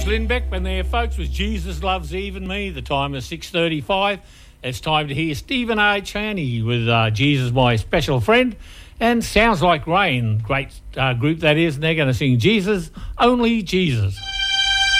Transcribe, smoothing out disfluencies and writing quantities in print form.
Lynn Beckman there, folks, with Jesus Loves Even Me. The time is 6:35. It's time to hear Stephen A. Chaney with Jesus, My Special Friend. And Sounds Like Rain, great group that is, and they're going to sing Jesus, Only Jesus.